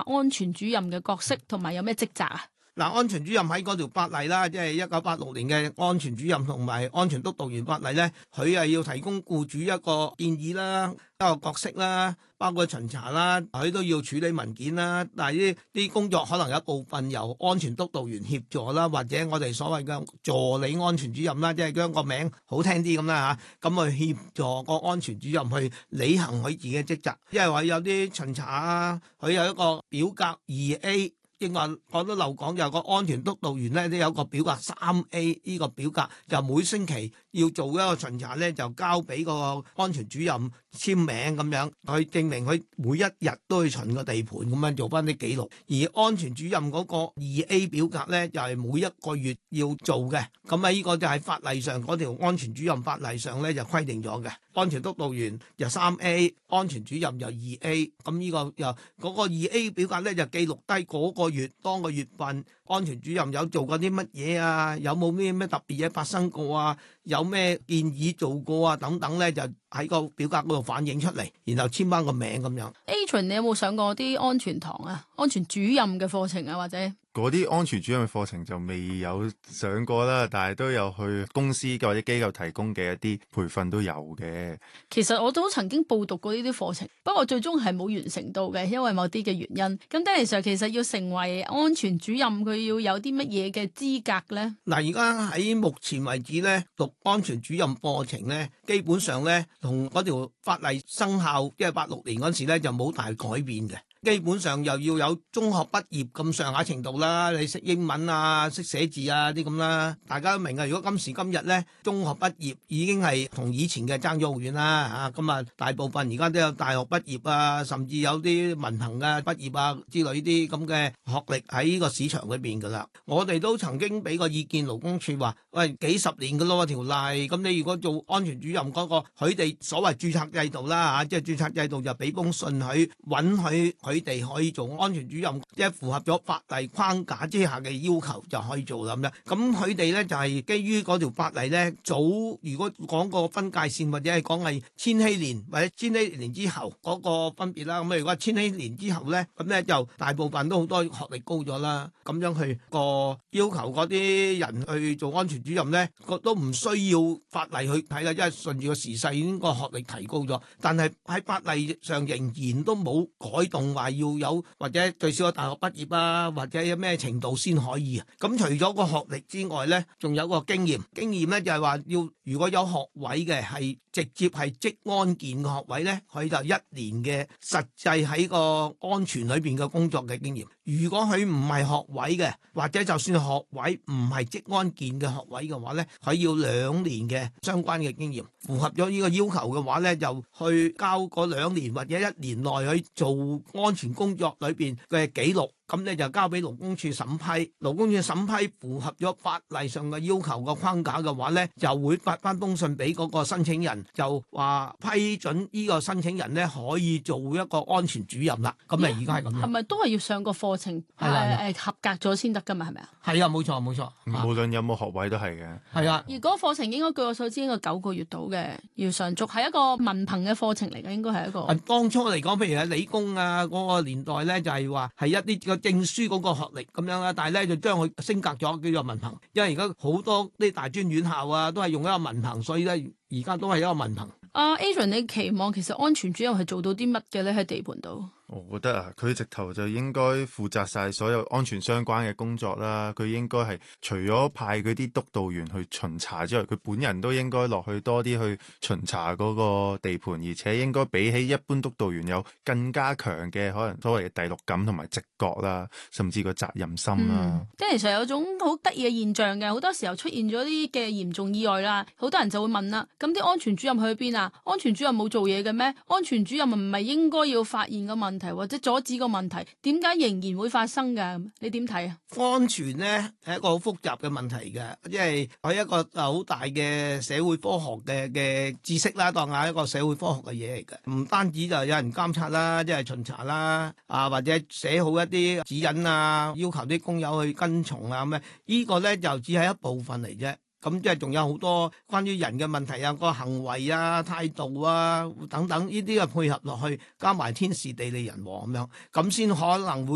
安全主任嘅角色同埋有咩職責啊？ 嗱，安全主任喺嗰條法例啦，即係1986年嘅安全主任同埋安全督導員法例咧，佢係要提供僱主一個建議啦，一個角色啦，包括巡查啦，佢都要處理文件啦。但係啲工作可能有一部分由安全督導員協助啦，或者我哋所謂嘅助理安全主任啦，即係將個名好聽啲咁啦嚇，咁去協助個安全主任去履行佢自己嘅職責。因為話有啲巡查啊，佢有一個表格2A。正話我都漏講，有個安全督導員咧都有個表格3A， 呢個表格就每星期要做一個巡查咧，就交俾個安全主任簽名咁樣，去證明佢每一日都去巡個地盤咁樣做翻啲記錄。而安全主任嗰個2A 表格咧，就係每一個月要做嘅。咁啊，呢個就係法例上嗰條安全主任法例上咧就規定咗嘅。安全督導員就3A， 安全主任就2A。咁呢個又嗰個2A 表格咧就記錄低嗰個月當個月份安全主任有做過啲乜嘢啊，有冇咩特別嘢發生過啊，有咩建議做過啊等等咧，就喺個表格嗰度反映出嚟，然後簽翻個名咁樣。 Adrian，你有冇上過啲安全堂啊？安全主任嘅課程啊，或者？ 嗰啲安全主任嘅課程就未有上過啦，但係都有去公司或者機構提供嘅一啲培訓都有嘅。 其實我都曾經報讀過呢啲課程，不過最終係冇完成到嘅，因為某啲嘅原因。咁 Danny Sir 其實要成為安全主任，佢要有啲乜嘢嘅資格呢？ 嗱，而家喺目前為止咧，讀安全主任課程咧，基本上咧同嗰條法例生效，即係86年嗰時咧就冇大改變嘅。基本上又要有中學畢業咁上下程度啦，你識英文啊，識寫字啊啲咁啦，大家都明啊。如果今時今日咧，中學畢業已經係同以前嘅爭咗好遠啦嚇，咁啊大部分而家都有大學畢業啊，甚至有啲文憑嘅畢業啊之類啲咁嘅學歷喺呢個市場裏邊噶啦。我哋都曾經俾個意見勞工處話，喂，幾十年噶咯條例，咁你如果做安全主任嗰個，佢哋所謂註冊制度啦嚇，即係註冊制度就俾封信佢允許佢哋可以做安全主任，即係符合咗法例框架之下嘅要求就可以做咁樣。咁佢哋咧就係基於嗰條法例咧，早如果講個分界線或者係講係千禧年或者千禧年之後嗰個分別啦。咁如果千禧年之後咧，咁咧就大部分都好多學歷高咗啦。咁樣去個要求嗰啲人去做安全主任咧，都唔需要法例去睇啦，因為順住個時勢已經個學歷提高咗。但係喺法例上仍然都冇改動，話要有或者最少有大學畢業啊，或者有咩程度先可以啊。咁除咗個學歷之外咧，仲有個經驗。經驗咧就係話要如果有學位嘅係直接係職安健嘅學位咧，佢就1年嘅實際喺個安全裏邊嘅工作嘅經驗。如果佢唔係學位嘅，或者就算學位唔係職安健嘅學位嘅話咧，佢要2年嘅相關嘅經驗。符合咗呢個要求嘅話咧，就去交嗰2年或者1年內去做安全工作裏邊嘅記錄。咁咧就交俾勞工處審批，勞工處審批符合咗法例上嘅要求個框架嘅話咧，就會發翻封信俾嗰個申請人，就話批准呢個申請人咧可以做一個安全主任啦。咁啊，而家係咁樣。 係咪都係要上個課程合格咗先得㗎嘛？係咪啊？ 係啊，冇錯冇錯。 無論有冇學位都係嘅。 係啊。 而嗰個課程應該據我所知應該9個月到嘅，要上足，係一個文憑嘅課程嚟嘅，應該係一個。 當初嚟講，譬如喺理工啊嗰個年代咧，就係話係一啲證書嗰個學歷咁樣啦，但係咧就將佢升格咗叫做文憑，因為而家好多啲大專院校啊都係用一個文憑，所以咧而家都係一個文憑。 Adrian， 你期望其實安全主任係做到啲乜嘅咧喺地盤度？ 我覺得啊，佢直頭就應該負責晒所有安全相關嘅工作啦。佢應該係除咗派嗰啲督導員去巡查之外，佢本人都應該落去多啲去巡查嗰個地盤，而且應該比起一般督導員有更加強嘅可能所謂嘅第六感同埋直覺啦，甚至個責任心啦。 即係其實有種好得意嘅現象嘅，好多時候出現咗啲嘅嚴重意外啦，好多人就會問啦，咁啲安全主任去邊啊？安全主任冇做嘢嘅咩？安全主任唔係應該要發現個問題或者阻止個問題，點解仍然會發生㗎？你點睇啊？ 安全咧係一個好複雜嘅問題嘅，即係係一個好大嘅社會科學嘅知識啦，當係一個社會科學嘅嘢嚟嘅。唔單止就有人監察啦，即係巡查啦，或者寫好一啲指引啊，要求啲工友去跟從啊咁樣。呢個咧就只係一部分嚟啫。咁即係仲有好多關於人嘅問題啊，個行為啊、態度啊等等，呢啲啊配合落去，加埋天時地利人和咁樣，咁先可能會